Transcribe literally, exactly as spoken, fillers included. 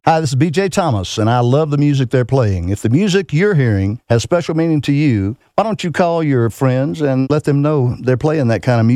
Hi, this is B J Thomas, and I love the music they're playing. If the music you're hearing has special meaning to you, why don't you call your friends and let them know they're playing that kind of music?